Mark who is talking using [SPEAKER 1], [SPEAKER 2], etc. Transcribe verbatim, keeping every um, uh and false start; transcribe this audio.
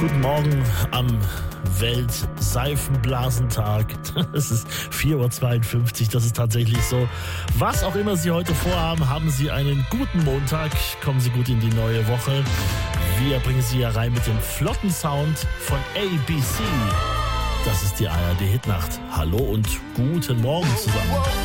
[SPEAKER 1] Guten Morgen am Weltseifenblasentag. Es ist vier Uhr zweiundfünfzig, das ist tatsächlich so. Was auch immer Sie heute vorhaben, haben Sie einen guten Montag. Kommen Sie gut in die neue Woche. Wir bringen Sie ja rein mit dem flotten Sound von A B C. Das ist die A R D Hitnacht. Hallo und guten Morgen zusammen.